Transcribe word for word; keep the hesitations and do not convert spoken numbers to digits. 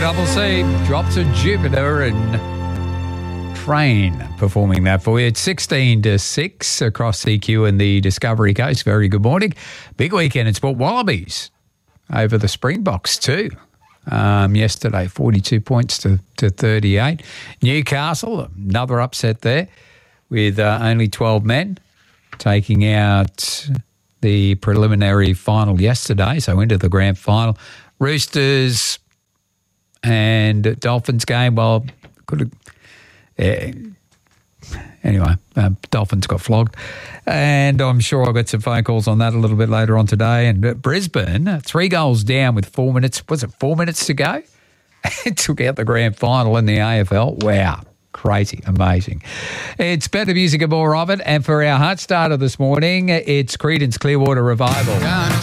Double C, Drops of Jupiter and Train performing that for you. It's sixteen to six across C Q and the Discovery Coast. Very good morning. Big weekend in sport. Wallabies over the Springboks too. Um, yesterday, forty-two points to, to thirty-eight. Newcastle, another upset there with uh, only twelve men taking out the preliminary final yesterday, so into the grand final. Roosters and Dolphins game, well, could have... Yeah. Anyway, uh, Dolphins got flogged. And I'm sure I'll get some phone calls on that a little bit later on today. And uh, Brisbane, three goals down with four minutes. Was it four minutes to go? It took out the grand final in the A F L. Wow. Crazy. Amazing. It's better music and more of it. And for our hot starter this morning, it's Creedence Clearwater Revival.